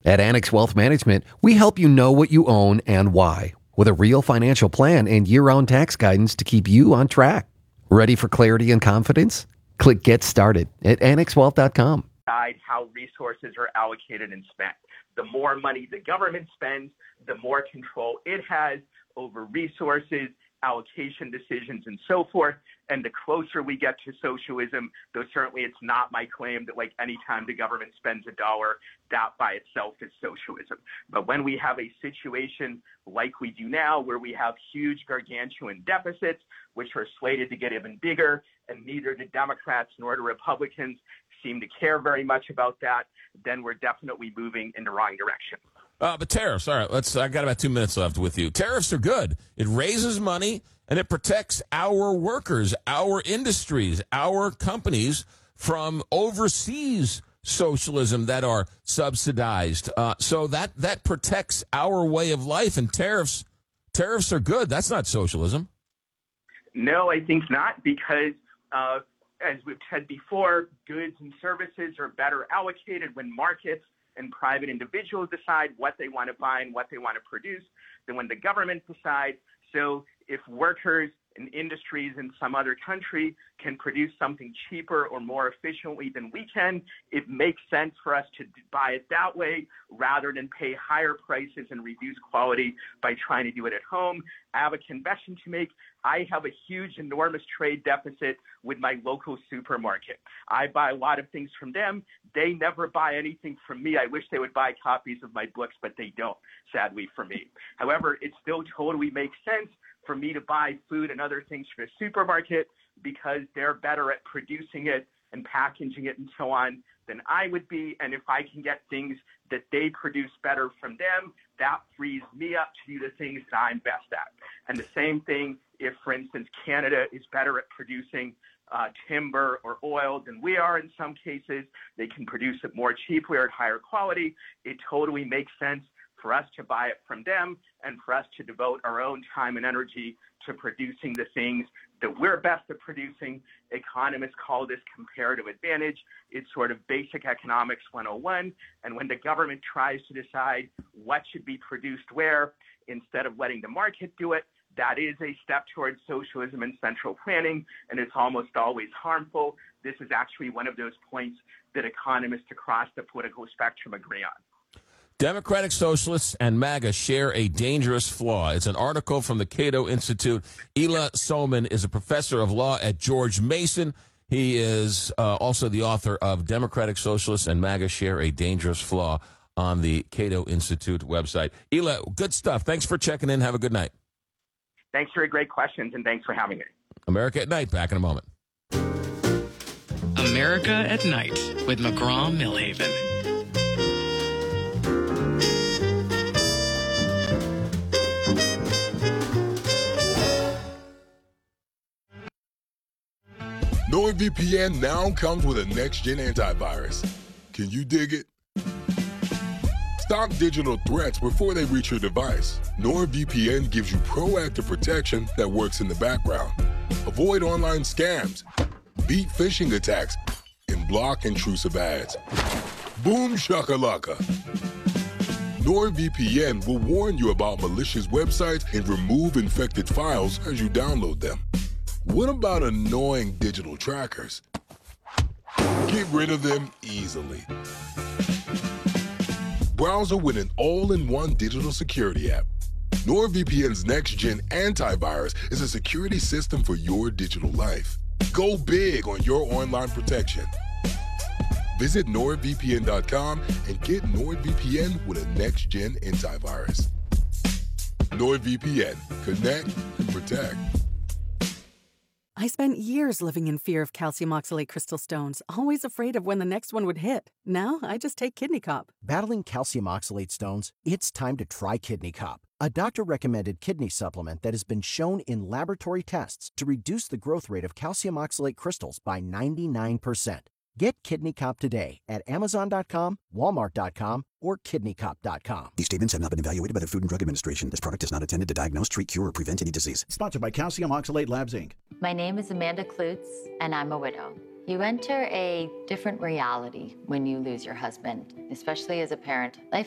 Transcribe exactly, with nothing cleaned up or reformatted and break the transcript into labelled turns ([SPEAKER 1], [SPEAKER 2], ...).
[SPEAKER 1] At Annex Wealth Management, we help you know what you own and why, with a real financial plan and year-round tax guidance to keep you on track. Ready for clarity and confidence? Click Get Started at annex wealth dot com.
[SPEAKER 2] How resources are allocated and spent. The more money the government spends, the more control it has over resources, allocation decisions, and so forth. And the closer we get to socialism, though certainly it's not my claim that like anytime the government spends a dollar, that by itself is socialism. But when we have a situation like we do now, where we have huge gargantuan deficits, which are slated to get even bigger, and neither the Democrats nor the Republicans seem to care very much about that, then we're definitely moving in the wrong direction.
[SPEAKER 3] Uh, but tariffs, all right, let's, I got about two minutes left with you. Tariffs are good. It raises money, and it protects our workers, our industries, our companies from overseas socialism that are subsidized. Uh, so that, that protects our way of life, and tariffs, tariffs are good. That's not socialism.
[SPEAKER 2] No, I think not, because uh, as we've said before, goods and services are better allocated when markets and private individuals decide what they want to buy and what they want to produce than when the government decides. So if workers and industries in some other country can produce something cheaper or more efficiently than we can, it makes sense for us to buy it that way rather than pay higher prices and reduce quality by trying to do it at home. I have a confession to make. I have a huge, enormous trade deficit with my local supermarket. I buy a lot of things from them. They never buy anything from me. I wish they would buy copies of my books, but they don't, sadly, for me. However, it still totally makes sense for me to buy food and other things from a supermarket because they're better at producing it and packaging it and so on than I would be. And if I can get things that they produce better from them, that frees me up to do the things that I'm best at. And the same thing if, for instance, Canada is better at producing uh, timber or oil than we are in some cases, they can produce it more cheaply or at higher quality. It totally makes sense for us to buy it from them and for us to devote our own time and energy to producing the things that we're best at producing. Economists call this comparative advantage. It's sort of basic economics one oh one. And when the government tries to decide what should be produced where, instead of letting the market do it, that is a step towards socialism and central planning, and it's almost always harmful. This is actually one of those points that economists across the political spectrum agree on.
[SPEAKER 3] Democratic Socialists and MAGA share a dangerous flaw. It's an article from the Cato Institute. Ela Solman is a professor of law at George Mason. He is uh, also the author of Democratic Socialists and MAGA Share a Dangerous Flaw on the Cato Institute website. Ela, good stuff. Thanks for checking in. Have a good night.
[SPEAKER 2] Thanks for your great questions, and thanks for having me.
[SPEAKER 3] America at Night, back in a moment.
[SPEAKER 4] America at Night with McGraw-Milhaven.
[SPEAKER 5] NordVPN now comes with a next-gen antivirus. Can you dig it? Stop digital threats before they reach your device. NordVPN gives you proactive protection that works in the background. Avoid online scams, beat phishing attacks, and block intrusive ads. Boom shakalaka. NordVPN will warn you about malicious websites and remove infected files as you download them. What about annoying digital trackers? Get rid of them easily. Browser with an all-in-one digital security app. NordVPN's next-gen antivirus is a security system for your digital life. Go big on your online protection. Visit nord V P N dot com and get NordVPN with a next-gen antivirus. NordVPN. Connect and protect.
[SPEAKER 6] I spent years living in fear of calcium oxalate crystal stones, always afraid of when the next one would hit. Now I just take Kidney Cop.
[SPEAKER 7] Battling calcium oxalate stones? It's time to try Kidney Cop, a doctor-recommended kidney supplement that has been shown in laboratory tests to reduce the growth rate of calcium oxalate crystals by ninety-nine percent. Get Kidney Cop today at amazon dot com, walmart dot com, or kidney cop dot com.
[SPEAKER 8] These statements have not been evaluated by the Food and Drug Administration. This product is not intended to diagnose, treat, cure, or prevent any disease.
[SPEAKER 9] Sponsored by Calcium Oxalate Labs, Incorporated.
[SPEAKER 10] My name is Amanda Klutz, and I'm a widow. You enter a different reality when you lose your husband, especially as a parent. Life